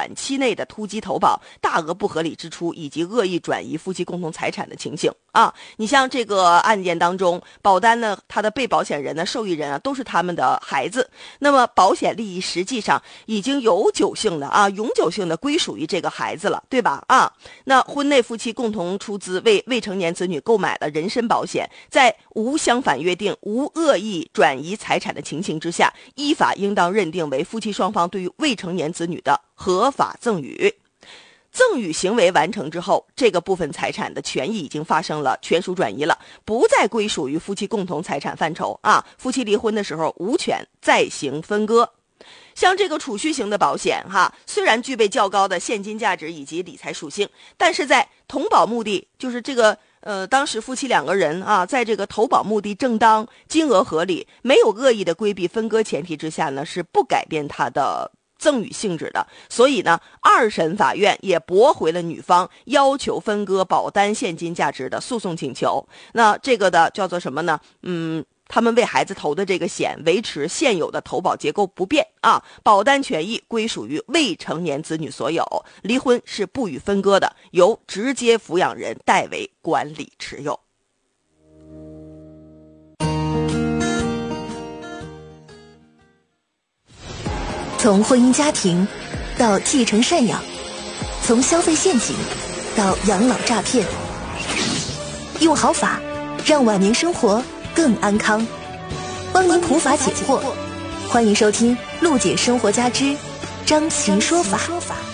短期内的突击投保、大额不合理支出以及恶意转移夫妻共同财产的情形啊。你像这个案件当中，保单呢，它的被保险人呢、受益人啊，都是他们的孩子。那么保险利益实际上已经永久性的归属于这个孩子了，对吧？啊，那婚内夫妻共同出资为未成年子女购买了人身保险，在无相反约定、无恶意转移财产的情形之下，依法应当认定为夫妻双方对于未成年子女的合法赠与。赠与行为完成之后，这个部分财产的权益已经发生了权属转移了，不再归属于夫妻共同财产范畴啊。夫妻离婚的时候无权再行分割。像这个储蓄型的保险虽然具备较高的现金价值以及理财属性，但是在投保目的，就是这个当时夫妻两个人在这个投保目的正当、金额合理、没有恶意的规避分割前提之下呢，是不改变它的赠与性质的。所以呢，二审法院也驳回了女方要求分割保单现金价值的诉讼请求。那这个的叫做什么呢？他们为孩子投的这个险维持现有的投保结构不变保单权益归属于未成年子女所有，离婚是不予分割的，由直接抚养人代为管理持有。 从婚姻家庭到继承赡养，从消费陷阱到养老诈骗，用好法让晚年生活更安康，帮您普法解惑。欢迎收听陆姐生活家之张琪说法。